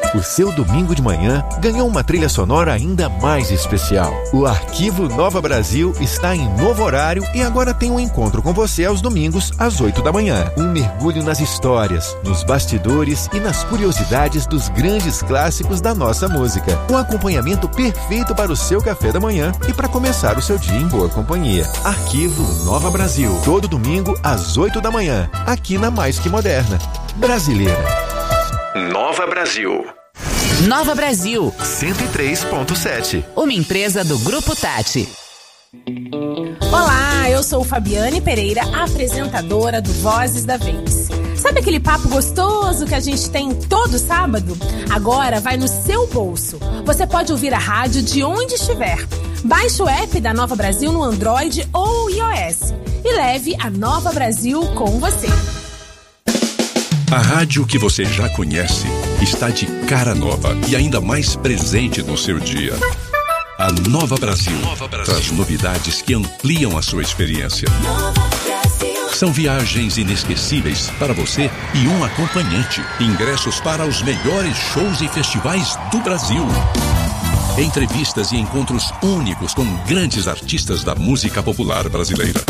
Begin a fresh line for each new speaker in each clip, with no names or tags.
O seu domingo de manhã ganhou uma trilha sonora ainda mais especial. O Arquivo Nova Brasil está em novo horário e agora tem um encontro com você aos domingos, às 8 da manhã. Um mergulho nas histórias, nos bastidores e nas curiosidades dos grandes clássicos da nossa música. Um acompanhamento perfeito para o seu café da manhã e para começar o seu dia em boa companhia. Arquivo Nova Brasil, todo domingo às 8 da manhã, aqui na Mais Que Moderna. Brasileira. Nova Brasil.
Nova Brasil
103.7.
Uma empresa do Grupo Tati.
Olá, eu sou Fabiane Pereira, apresentadora do Vozes da Vez. Sabe aquele papo gostoso que a gente tem todo sábado? Agora vai no seu bolso. Você pode ouvir a rádio de onde estiver. Baixe o app da Nova Brasil no Android ou iOS e leve a Nova Brasil com você.
A rádio que você já conhece está de cara nova e ainda mais presente no seu dia. A Nova Brasil traz novidades que ampliam a sua experiência. São viagens inesquecíveis para você e um acompanhante. Ingressos para os melhores shows e festivais do Brasil. Entrevistas e encontros únicos com grandes artistas da música popular brasileira.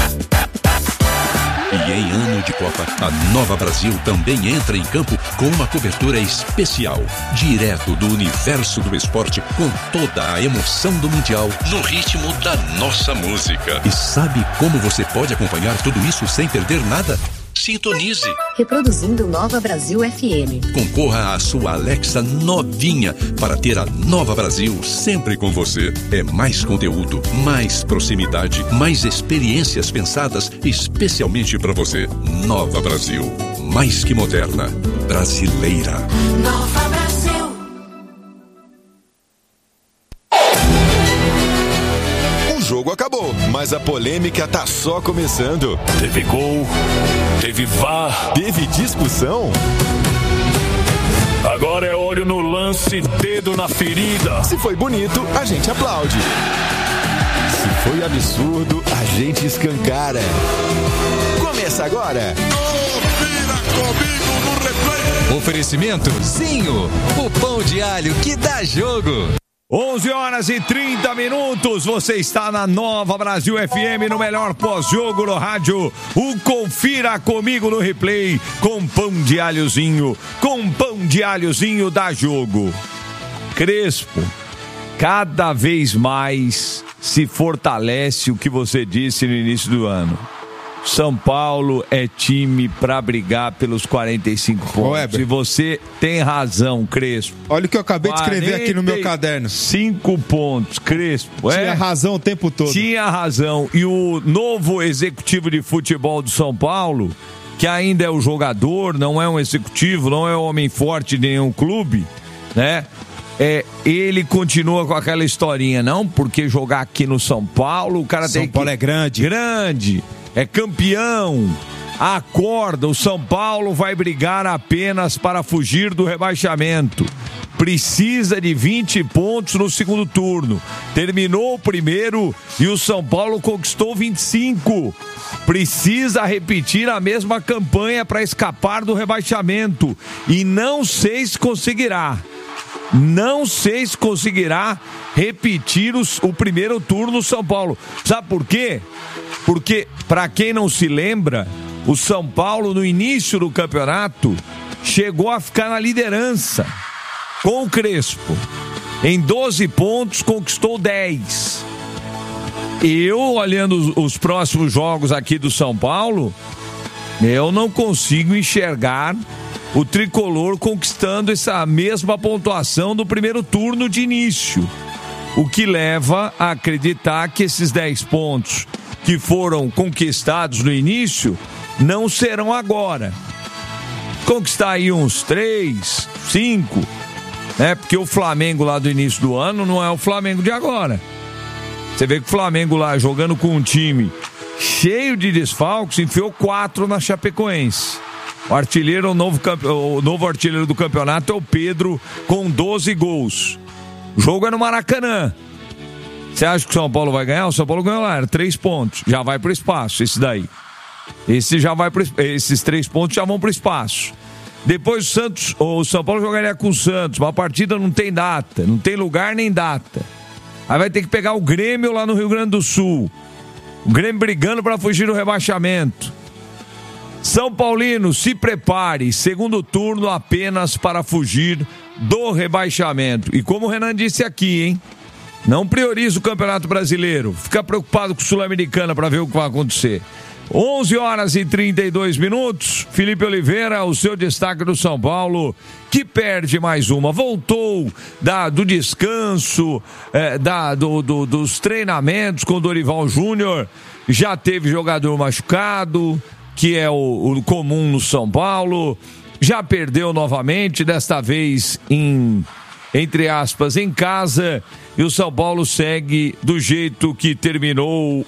E em ano de Copa, a Nova Brasil também entra em campo com uma cobertura especial, direto do universo do esporte, com toda a emoção do Mundial, no ritmo da nossa música. E sabe como você pode acompanhar tudo isso sem perder nada? Sintonize.
Reproduzindo Nova Brasil FM.
Concorra à sua Alexa novinha para ter a Nova Brasil sempre com você. É mais conteúdo, mais proximidade, mais experiências pensadas especialmente para você. Nova Brasil. Mais que moderna. Brasileira.
Nova Brasil.
O jogo acabou, mas a polêmica tá só começando.
Teve gol, teve VAR,
teve discussão.
Agora é olho no lance, dedo na ferida.
Se foi bonito, a gente aplaude. Se foi absurdo, a gente escancara. Começa agora.
Confira comigo no replay.
Oferecimento Zinho, o pão de alho que dá jogo.
11h30, você está na Nova Brasil FM, no melhor pós-jogo no rádio. O Confira Comigo no Replay, com pão de alhozinho dá jogo. Crespo, cada vez mais se fortalece o que você disse no início do ano. São Paulo é time pra brigar pelos 45 pontos. E você tem razão, Crespo.
Olha o que eu acabei de escrever aqui no meu caderno.
5 pontos, Crespo.
Tinha razão o tempo todo.
Tinha razão. E o novo executivo de futebol do São Paulo, que ainda é o jogador, não é um executivo, não é um homem forte de nenhum clube, né? Ele continua com aquela historinha, não? Porque jogar aqui no São Paulo, o cara tem que...
São Paulo é grande.
Grande. É campeão, acorda, o São Paulo vai brigar apenas para fugir do rebaixamento. Precisa de 20 pontos no segundo turno. Terminou o primeiro e o São Paulo conquistou 25. Precisa repetir a mesma campanha para escapar do rebaixamento. E não sei se conseguirá. Não sei se conseguirá repetir o primeiro turno no São Paulo. Sabe por quê? Porque, para quem não se lembra, o São Paulo, no início do campeonato, chegou a ficar na liderança com o Crespo. Em 12 pontos, conquistou 10. Eu, olhando os próximos jogos aqui do São Paulo, eu não consigo enxergar o tricolor conquistando essa mesma pontuação do primeiro turno de início. O que leva a acreditar que esses 10 pontos que foram conquistados no início não serão agora. Conquistar aí uns 3, 5, né? Porque o Flamengo lá do início do ano não é o Flamengo de agora. Você vê que o Flamengo lá jogando com um time cheio de desfalques, enfiou 4 na Chapecoense. O artilheiro, o novo artilheiro do campeonato é o Pedro, com 12 gols. O jogo é no Maracanã. Você acha que o São Paulo vai ganhar? O São Paulo ganhou lá, era 3 pontos. Já vai pro espaço, esse daí. Esses 3 pontos já vão pro espaço. Depois o São Paulo jogaria com o Santos. Uma partida não tem data, não tem lugar nem data. Aí vai ter que pegar o Grêmio lá no Rio Grande do Sul. O Grêmio brigando para fugir do rebaixamento. São Paulino, se prepare. Segundo turno apenas para fugir do rebaixamento. E como o Renan disse aqui, hein? Não prioriza o Campeonato Brasileiro. Fica preocupado com o Sul-Americana para ver o que vai acontecer. 11h32. Felipe Oliveira, o seu destaque do São Paulo, que perde mais uma. Voltou do descanso, dos treinamentos com o Dorival Júnior. Já teve jogador machucado, que é o comum no São Paulo. Já perdeu novamente, desta vez entre aspas, em casa. E o São Paulo segue do jeito que terminou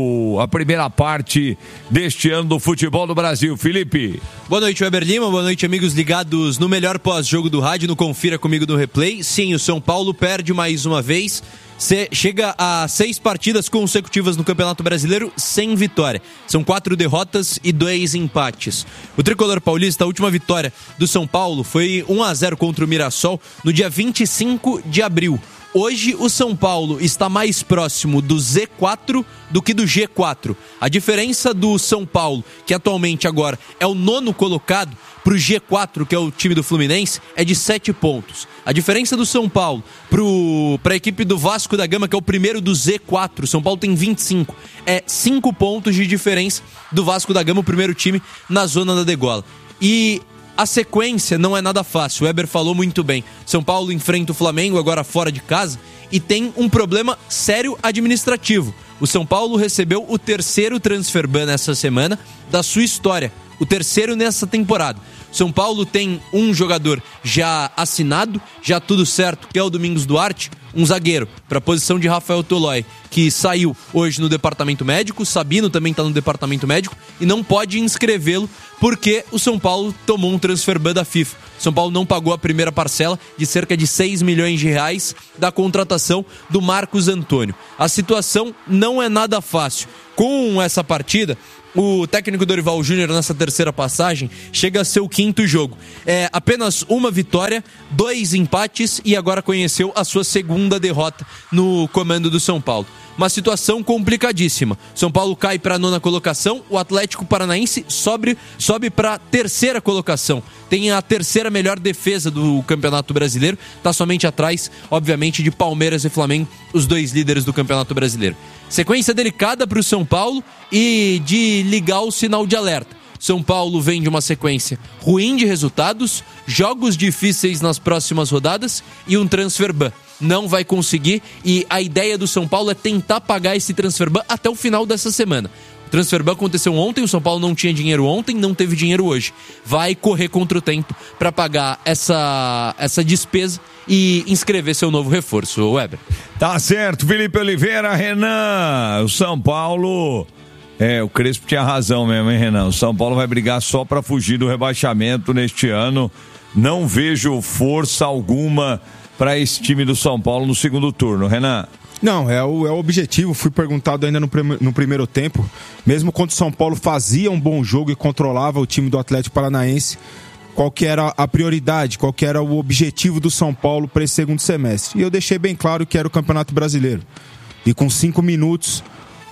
a primeira parte deste ano do futebol do Brasil. Felipe.
Boa noite, Weber Lima. Boa noite, amigos ligados no melhor pós-jogo do rádio, no Confira Comigo no Replay. Sim, o São Paulo perde mais uma vez. Chega a 6 partidas consecutivas no Campeonato Brasileiro sem vitória. São 4 derrotas e 2 empates. O tricolor paulista, a última vitória do São Paulo foi 1-0 contra o Mirassol no dia 25 de abril. Hoje o São Paulo está mais próximo do Z4 do que do G4. A diferença do São Paulo, que atualmente agora é o 9º colocado, para o G4, que é o time do Fluminense, é de 7 pontos. A diferença do São Paulo para a equipe do Vasco da Gama, que é o primeiro do Z4, São Paulo tem 25, é 5 pontos de diferença do Vasco da Gama, o primeiro time na zona da degola. E a sequência não é nada fácil, o Weber falou muito bem. São Paulo enfrenta o Flamengo agora fora de casa e tem um problema sério administrativo. O São Paulo recebeu o 3º transfer ban nessa semana da sua história, o 3º nessa temporada. São Paulo tem um jogador já assinado, já tudo certo, que é o Domingos Duarte, um zagueiro para a posição de Rafael Tolói, que saiu hoje no departamento médico. Sabino também está no departamento médico e não pode inscrevê-lo porque o São Paulo tomou um transfer ban da FIFA. São Paulo não pagou a primeira parcela de cerca de 6 milhões de reais da contratação do Marcos Antônio. A situação não é nada fácil. Com essa partida, o técnico Dorival Júnior, nessa terceira passagem, chega a ser o 5º jogo. É apenas uma vitória, 2 empates e agora conheceu a sua segunda derrota no comando do São Paulo. Uma situação complicadíssima. São Paulo cai para a 9ª colocação, o Atlético Paranaense sobe para a 3ª colocação. Tem a 3ª melhor defesa do Campeonato Brasileiro, está somente atrás, obviamente, de Palmeiras e Flamengo, os 2 líderes do Campeonato Brasileiro. Sequência delicada para o São Paulo e de ligar o sinal de alerta. São Paulo vem de uma sequência ruim de resultados, jogos difíceis nas próximas rodadas e um transfer ban. Não vai conseguir e a ideia do São Paulo é tentar pagar esse transfer ban até o final dessa semana. O transfer ban aconteceu ontem, o São Paulo não tinha dinheiro ontem, não teve dinheiro hoje. Vai correr contra o tempo para pagar essa despesa e inscrever seu novo reforço, Weber.
Tá certo, Felipe Oliveira. Renan, o São Paulo... o Crespo tinha razão mesmo, hein, Renan? O São Paulo vai brigar só para fugir do rebaixamento neste ano. Não vejo força alguma para esse time do São Paulo no segundo turno, Renan.
Não, é o objetivo. Fui perguntado ainda no primeiro tempo, mesmo quando o São Paulo fazia um bom jogo e controlava o time do Atlético Paranaense, qual que era a prioridade, qual que era o objetivo do São Paulo para esse segundo semestre. E eu deixei bem claro que era o Campeonato Brasileiro. E com 5 minutos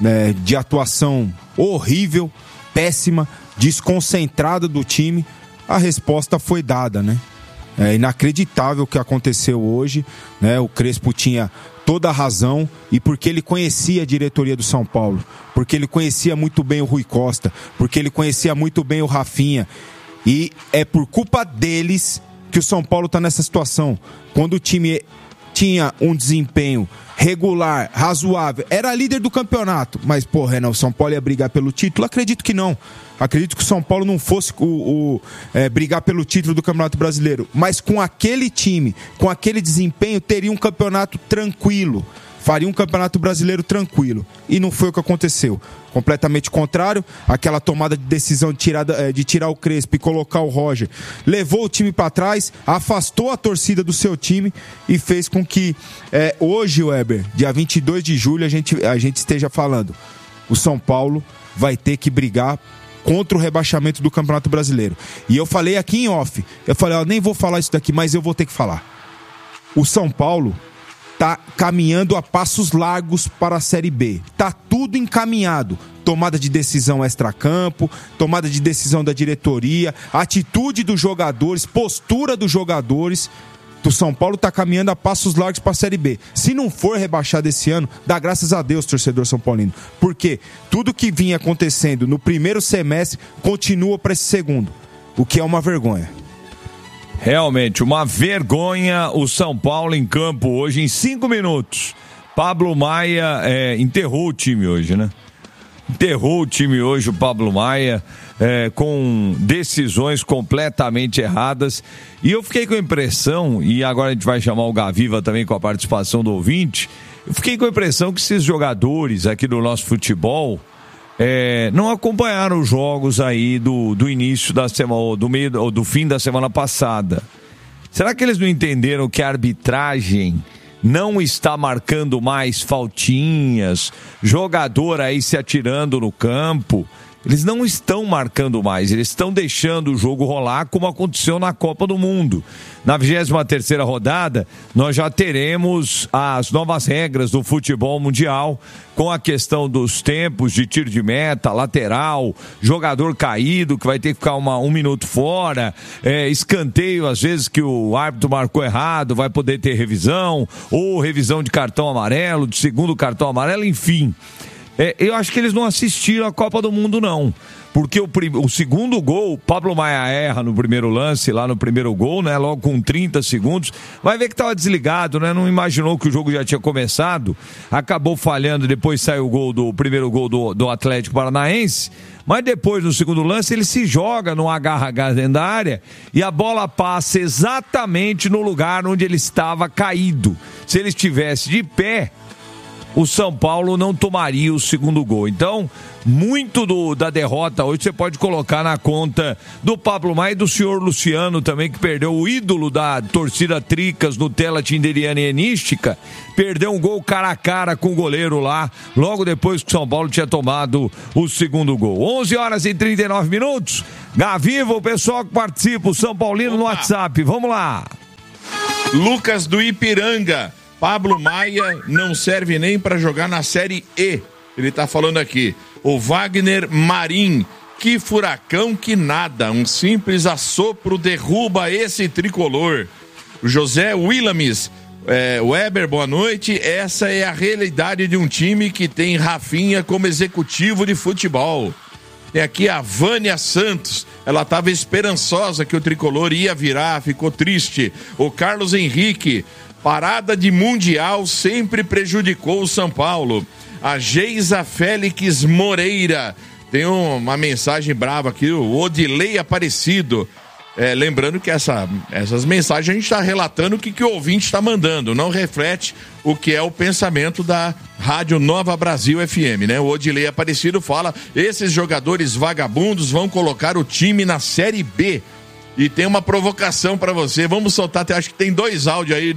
de atuação horrível, péssima, desconcentrada do time, a resposta foi dada, né? É inacreditável o que aconteceu hoje, né? O Crespo tinha toda a razão e porque ele conhecia a diretoria do São Paulo, porque ele conhecia muito bem o Rui Costa, porque ele conhecia muito bem o Rafinha, e é por culpa deles que o São Paulo está nessa situação. Quando o time tinha um desempenho regular, razoável, era líder do campeonato, mas, Renan, o São Paulo ia brigar pelo título? Acredito que não. Acredito que o São Paulo não fosse brigar pelo título do Campeonato Brasileiro, mas com aquele time, com aquele desempenho, teria um campeonato tranquilo, faria um Campeonato Brasileiro tranquilo, e não foi o que aconteceu. Completamente contrário, aquela tomada de decisão de tirar o Crespo e colocar o Roger, levou o time para trás, afastou a torcida do seu time e fez com que hoje, Weber, dia 22 de julho, a gente esteja falando, o São Paulo vai ter que brigar contra o rebaixamento do Campeonato Brasileiro. E eu falei aqui em off, eu falei, nem vou falar isso daqui, mas eu vou ter que falar. O São Paulo tá caminhando a passos largos para a Série B. Tá tudo encaminhado. Tomada de decisão extracampo, tomada de decisão da diretoria, atitude dos jogadores, postura dos jogadores. O São Paulo está caminhando a passos largos para a Série B. Se não for rebaixado esse ano, dá graças a Deus, torcedor são paulino. Porque tudo que vinha acontecendo no primeiro semestre continua para esse segundo, o que é uma vergonha.
Realmente, uma vergonha o São Paulo em campo hoje em 5 minutos. Pablo Maia enterrou o time hoje, né? Enterrou o time hoje, o Pablo Maia, com decisões completamente erradas. E eu fiquei com a impressão, e agora a gente vai chamar o Gaviva também com a participação do ouvinte, eu fiquei com a impressão que esses jogadores aqui do nosso futebol não acompanharam os jogos aí do início da semana, ou do fim da semana passada. Será que eles não entenderam que a arbitragem não está marcando mais faltinhas, jogador aí se atirando no campo? Eles não estão marcando mais, eles estão deixando o jogo rolar como aconteceu na Copa do Mundo. Na 23ª rodada, nós já teremos as novas regras do futebol mundial, com a questão dos tempos de tiro de meta, lateral, jogador caído que vai ter que ficar um minuto fora, escanteio às vezes que o árbitro marcou errado, vai poder ter revisão, ou revisão de cartão amarelo, de segundo cartão amarelo, enfim. Eu acho que eles não assistiram a Copa do Mundo, não. Porque o segundo gol, Pablo Maia erra no primeiro lance, lá no primeiro gol, né? Logo com 30 segundos. Vai ver que estava desligado, né? Não imaginou que o jogo já tinha começado. Acabou falhando, depois saiu o primeiro gol do Atlético Paranaense. Mas depois, no segundo lance, ele se joga no agarra-agarra dentro da área e a bola passa exatamente no lugar onde ele estava caído. Se ele estivesse de pé, o São Paulo não tomaria o segundo gol. Então, muito da derrota hoje você pode colocar na conta do Pablo Maia e do senhor Luciano também, que perdeu o ídolo da torcida Tricas, Nutella, Tinderiana e Enística, perdeu um gol cara a cara com o goleiro lá, logo depois que o São Paulo tinha tomado o segundo gol. 11h39. Gaviva, o pessoal que participa, o São Paulino no WhatsApp, vamos lá.
Lucas do Ipiranga. Pablo Maia não serve nem para jogar na Série E. Ele tá falando aqui. O Wagner Marim. Que furacão que nada. Um simples assopro derruba esse tricolor. O José Willames. Weber, boa noite. Essa é a realidade de um time que tem Rafinha como executivo de futebol. Tem aqui a Vânia Santos. Ela estava esperançosa que o tricolor ia virar, ficou triste. O Carlos Henrique. Parada de Mundial sempre prejudicou o São Paulo. A Geisa Félix Moreira. Tem uma mensagem brava aqui, o Odilei Aparecido. Lembrando que essas mensagens a gente está relatando o que o ouvinte está mandando. Não reflete o que é o pensamento da Rádio Nova Brasil FM, né? O Odilei Aparecido fala, esses jogadores vagabundos vão colocar o time na Série B. E tem uma provocação pra você. Vamos soltar, acho que tem 2 áudios aí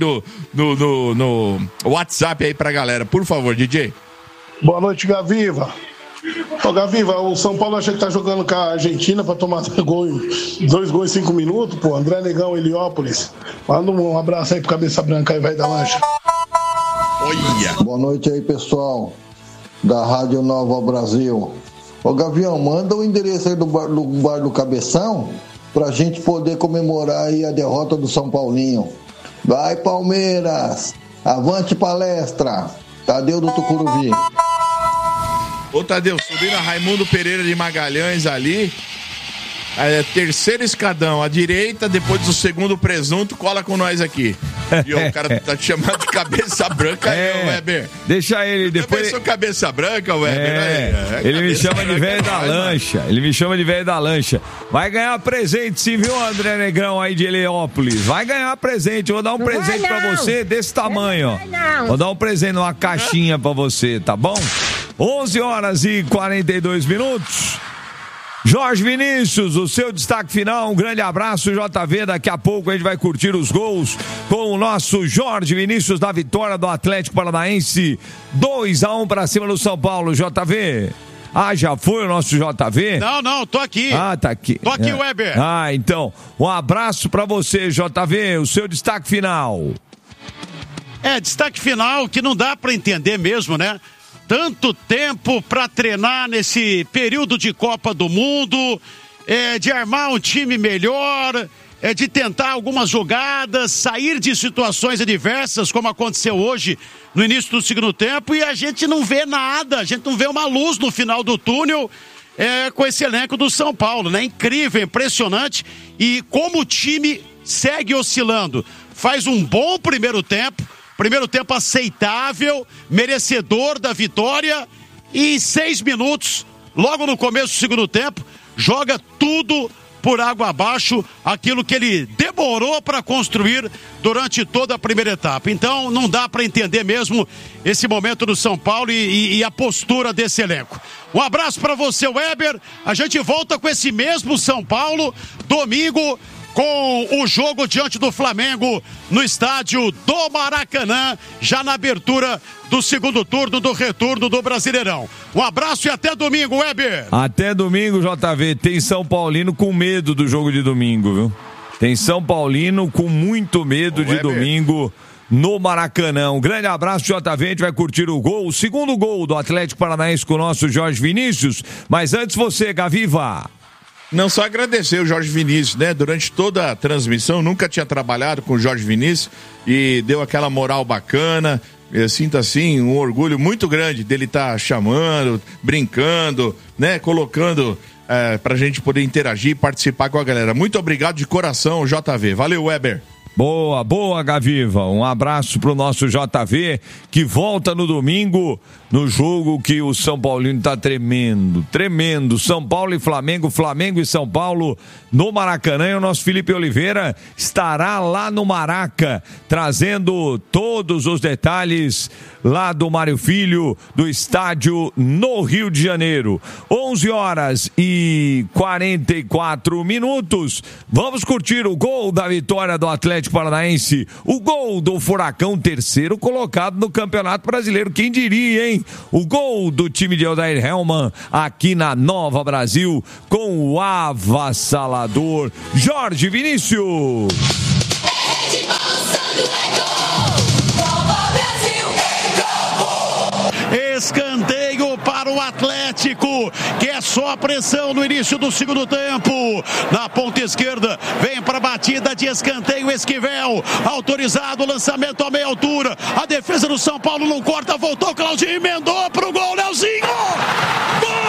no WhatsApp aí pra galera. Por favor, DJ.
Boa noite, Gaviva. Gaviva, o São Paulo acha que tá jogando com a Argentina pra tomar 2 gols em 5 minutos, pô. André Negão, Heliópolis. Manda um abraço aí pro Cabeça Branca aí, vai da lancha.
Olha.
Boa noite aí, pessoal da Rádio Nova Brasil. Ô, Gavião, manda o endereço aí do bar do Cabeção pra gente poder comemorar aí a derrota do São Paulinho. Vai, Palmeiras! Avante palestra! Tadeu do Tucuruvi.
Ô, Tadeu, subindo a Raimundo Pereira de Magalhães ali, terceiro escadão à direita, depois do segundo presunto, cola com nós aqui. E o cara tá te chamando de cabeça branca, Weber.
Deixa ele depois.
Eu sou cabeça branca, Weber.
Ele me chama de velho da lancha. Ele me chama de velho da lancha. Vai ganhar presente, sim, viu, André Negrão aí de Heliópolis? Vai ganhar presente. Eu vou dar um presente pra você desse tamanho, ó. Vou dar um presente numa caixinha pra você, tá bom? 11h42. Jorge Vinícius, o seu destaque final, um grande abraço, JV, daqui a pouco a gente vai curtir os gols com o nosso Jorge Vinícius da vitória do Atlético Paranaense, 2-1 para cima do São Paulo, JV. Ah, já foi o nosso JV?
Não, tô aqui.
Ah, tá aqui.
Tô aqui, Weber.
Ah, então, um abraço pra você, JV, o seu destaque final.
Destaque final que não dá pra entender mesmo, né? Tanto tempo pra treinar nesse período de Copa do Mundo, de armar um time melhor, de tentar algumas jogadas, sair de situações adversas, como aconteceu hoje no início do segundo tempo, e a gente não vê nada, a gente não vê uma luz no final do túnel com esse elenco do São Paulo, né? Incrível, impressionante, e como o time segue oscilando. Faz um bom primeiro tempo aceitável, merecedor da vitória, e em 6 minutos, logo no começo do segundo tempo, joga tudo por água abaixo, aquilo que ele demorou para construir durante toda a primeira etapa. Então não dá para entender mesmo esse momento do São Paulo e a postura desse elenco. Um abraço para você, Weber. A gente volta com esse mesmo São Paulo domingo, com o jogo diante do Flamengo no estádio do Maracanã, já na abertura do segundo turno do retorno do Brasileirão. Um abraço e até domingo, Weber.
Até domingo, JV. Tem São Paulino com medo do jogo de domingo, viu? Tem São Paulino com muito medo de domingo no Maracanã. Um grande abraço, JV. A gente vai curtir o segundo gol do Atlético Paranaense com o nosso Jorge Vinícius. Mas antes você, Gaviva.
Não, só agradecer o Jorge Vinícius, né? Durante toda a transmissão, nunca tinha trabalhado com o Jorge Vinícius e deu aquela moral bacana. Eu sinto, assim, um orgulho muito grande dele estar chamando, brincando, né? Colocando pra gente poder interagir e participar com a galera. Muito obrigado de coração, JV. Valeu, Weber.
Boa, Gaviva. Um abraço pro nosso JV, que volta no domingo, no jogo que o São Paulino tá tremendo. São Paulo e Flamengo, Flamengo e São Paulo no Maracanã. E o nosso Felipe Oliveira estará lá no Maraca, trazendo todos os detalhes lá do Mário Filho, do estádio no Rio de Janeiro. 11h44. Vamos curtir o gol da vitória do Atlético Paranaense, o gol do Furacão, terceiro colocado no Campeonato Brasileiro. Quem diria, hein? O gol do time de Odair Hellmann aqui na Nova Brasil, com o avassalador Jorge Vinícius.
Escanteio para o Atlético, que é só a pressão no início do segundo tempo. Na ponta esquerda, vem para a batida de escanteio Esquivel. Autorizado, lançamento a meia altura. A defesa do São Paulo não corta, voltou, Claudinho emendou para o gol, Leozinho! Gol!